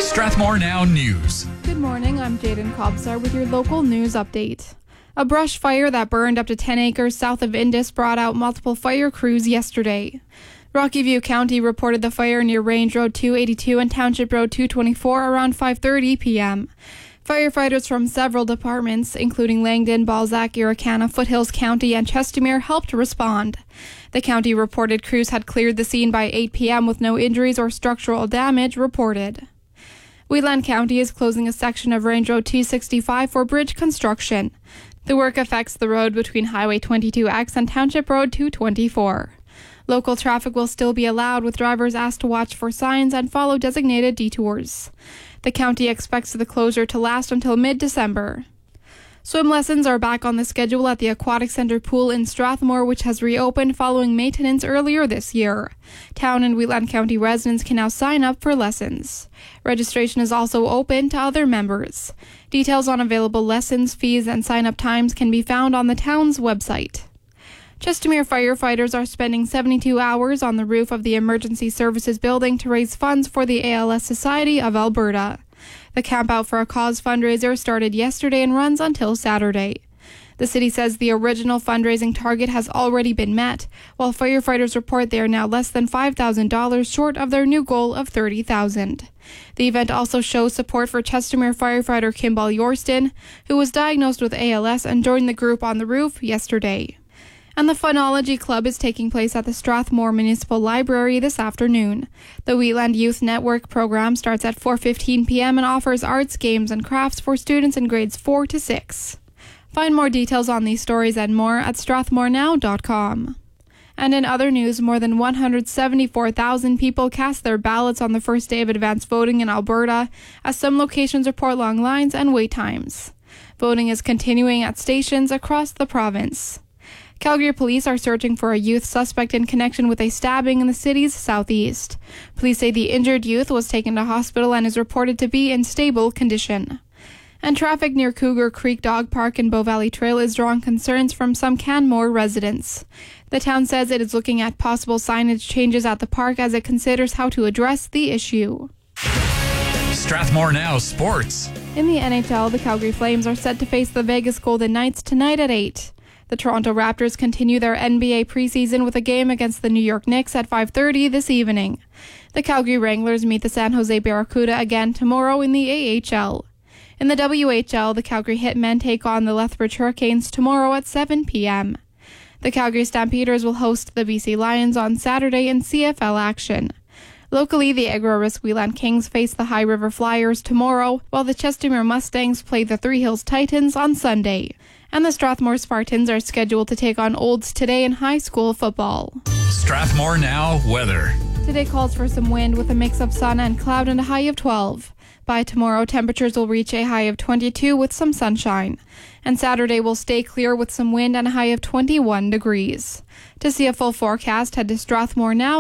Strathmore Now News. Good morning, I'm Jaden Kobsar with your local news update. A brush fire that burned up to 10 acres south of Indus brought out multiple fire crews yesterday. Rocky View County reported the fire near Range Road 282 and Township Road 224 around 5:30 p.m. Firefighters from several departments, including Langdon, Balzac, Irricana, Foothills County, and Chestermere, helped respond. The county reported crews had cleared the scene by 8 p.m. with no injuries or structural damage reported. Wheatland County is closing a section of Range Road 265 for bridge construction. The work affects the road between Highway 22X and Township Road 224. Local traffic will still be allowed, with drivers asked to watch for signs and follow designated detours. The county expects the closure to last until mid-December. Swim lessons are back on the schedule at the Aquatic Center pool in Strathmore, which has reopened following maintenance earlier this year. Town and Wheatland County residents can now sign up for lessons. Registration is also open to other members. Details on available lessons, fees, and sign-up times can be found on the town's website. Chestermere firefighters are spending 72 hours on the roof of the Emergency Services Building to raise funds for the ALS Society of Alberta. The Camp Out for a Cause fundraiser started yesterday and runs until Saturday. The city says the original fundraising target has already been met, while firefighters report they are now less than $5,000 short of their new goal of $30,000. The event also shows support for Chestermere firefighter Kimball Yorston, who was diagnosed with ALS and joined the group on the roof yesterday. And the Phonology Club is taking place at the Strathmore Municipal Library this afternoon. The Wheatland Youth Network program starts at 4:15 p.m. and offers arts, games, and crafts for students in grades 4 to 6. Find more details on these stories and more at strathmorenow.com. And in other news, more than 174,000 people cast their ballots on the first day of advance voting in Alberta, as some locations report long lines and wait times. Voting is continuing at stations across the province. Calgary police are searching for a youth suspect in connection with a stabbing in the city's southeast. Police say the injured youth was taken to hospital and is reported to be in stable condition. And traffic near Cougar Creek Dog Park and Bow Valley Trail is drawing concerns from some Canmore residents. The town says it is looking at possible signage changes at the park as it considers how to address the issue. Strathmore Now Sports. In the NHL, the Calgary Flames are set to face the Vegas Golden Knights tonight at 8. The Toronto Raptors continue their NBA preseason with a game against the New York Knicks at 5:30 this evening. The Calgary Wranglers meet the San Jose Barracuda again tomorrow in the AHL. In the WHL, the Calgary Hitmen take on the Lethbridge Hurricanes tomorrow at 7 p.m. The Calgary Stampeders will host the BC Lions on Saturday in CFL action. Locally, the Agro-Risk Wheatland Kings face the High River Flyers tomorrow, while the Chestermere Mustangs play the Three Hills Titans on Sunday. And the Strathmore Spartans are scheduled to take on Olds today in high school football. Strathmore Now weather. Today calls for some wind with a mix of sun and cloud and a high of 12. By tomorrow, temperatures will reach a high of 22 with some sunshine. And Saturday will stay clear with some wind and a high of 21 degrees. To see a full forecast, head to Strathmore Now.